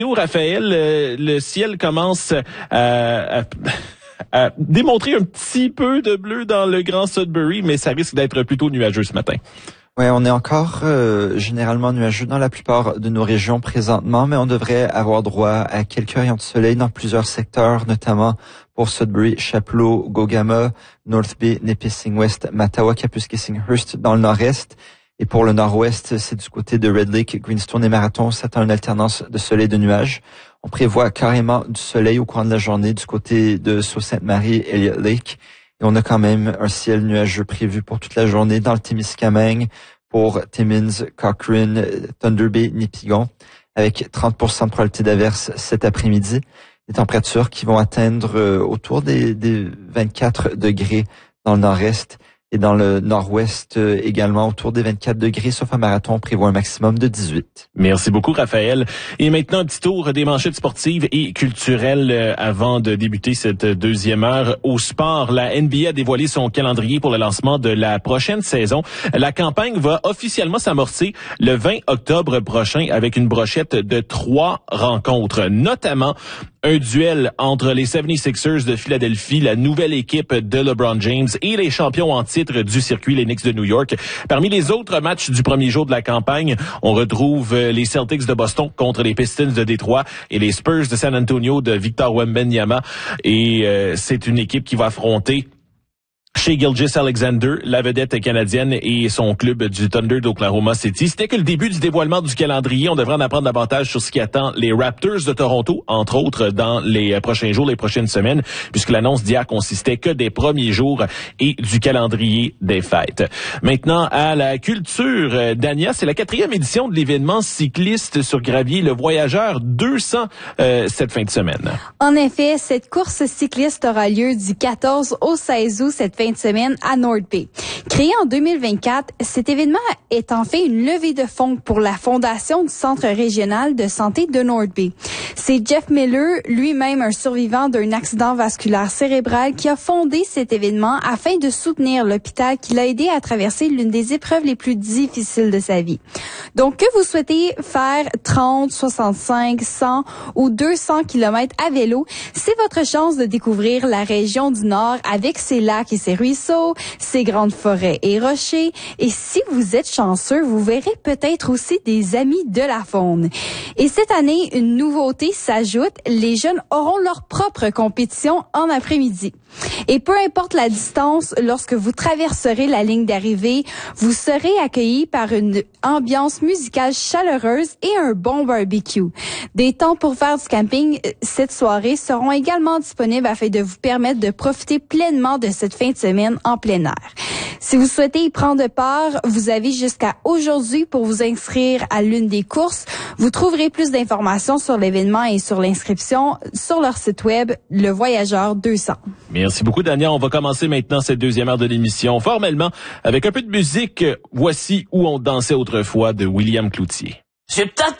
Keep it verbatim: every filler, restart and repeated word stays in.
Nous, Raphaël, euh, le ciel commence à, à, à démontrer un petit peu de bleu dans le Grand Sudbury, mais ça risque d'être plutôt nuageux ce matin. Oui, on est encore euh, généralement nuageux dans la plupart de nos régions présentement, mais on devrait avoir droit à quelques rayons de soleil dans plusieurs secteurs, notamment pour Sudbury, Chapleau, Gogama, North Bay, Nipissing West, Mattawa, Kapuskasing-Hearst dans le nord-est. Et pour le nord-ouest, c'est du côté de Red Lake, Greenstone et Marathon. Ça a une alternance de soleil et de nuages. On prévoit carrément du soleil au cours de la journée du côté de Sault-Sainte-Marie, Elliott Lake. Et on a quand même un ciel nuageux prévu pour toute la journée dans le Témiscamingue, pour Timmins, Cochrane, Thunder Bay, Nipigon, avec trente pour cent de probabilité d'averse cet après-midi. Des températures qui vont atteindre euh, autour des, des vingt-quatre degrés dans le nord-est. Et dans le nord-ouest euh, également, autour des vingt-quatre degrés, sauf à Marathon, on prévoit un maximum de dix-huit. Merci beaucoup, Raphaël. Et maintenant, un petit tour des manchettes sportives et culturelles euh, avant de débuter cette deuxième heure. Au sport, la N B A a dévoilé son calendrier pour le lancement de la prochaine saison. La campagne va officiellement s'amorcer le vingt octobre prochain avec une brochette de trois rencontres, notamment un duel entre les soixante-sixers de Philadelphie, la nouvelle équipe de LeBron James, et les champions en titre du circuit, les Knicks de New York. Parmi les autres matchs du premier jour de la campagne, on retrouve les Celtics de Boston contre les Pistons de Détroit et les Spurs de San Antonio de Victor Wembanyama. Et euh, c'est une équipe qui va affronter chez Gilgeous-Alexander, la vedette canadienne, et son club du Thunder d'Oklahoma City. C'était que le début du dévoilement du calendrier. On devrait en apprendre davantage sur ce qui attend les Raptors de Toronto, entre autres, dans les prochains jours, les prochaines semaines, puisque l'annonce d'hier consistait que des premiers jours et du calendrier des fêtes. Maintenant, à la culture, Dania, c'est la quatrième édition de l'événement cycliste sur gravier, le Voyageur deux cents, euh, cette fin de semaine. En effet, cette course cycliste aura lieu du quatorze au seize août cette fin de semaine à North Bay. Créé en deux mille vingt-quatre, cet événement est en fait une levée de fonds pour la fondation du Centre régional de santé de North Bay. C'est Jeff Miller, lui-même un survivant d'un accident vasculaire cérébral, qui a fondé cet événement afin de soutenir l'hôpital qui l'a aidé à traverser l'une des épreuves les plus difficiles de sa vie. Donc, que vous souhaitez faire trente, soixante-cinq, cent ou deux cents kilomètres à vélo, c'est votre chance de découvrir la région du Nord avec ses lacs et ses ruisseaux, ses grandes forêts et rochers. Et si vous êtes chanceux, vous verrez peut-être aussi des amis de la faune. Et cette année, une nouveauté s'ajoute. Les jeunes auront leur propre compétition en après-midi. Et peu importe la distance, lorsque vous traverserez la ligne d'arrivée, vous serez accueillis par une ambiance musicale chaleureuse et un bon barbecue. Des temps pour faire du camping cette soirée seront également disponibles afin de vous permettre de profiter pleinement de cette fin de semaine en plein air. Si vous souhaitez y prendre part, vous avez jusqu'à aujourd'hui pour vous inscrire à l'une des courses. Vous trouverez plus d'informations sur l'événement et sur l'inscription sur leur site web, Le Voyageur deux cents. Merci beaucoup, Dania. On va commencer maintenant cette deuxième heure de l'émission formellement avec un peu de musique. Voici Où on dansait autrefois de William Cloutier. J'ai peut-être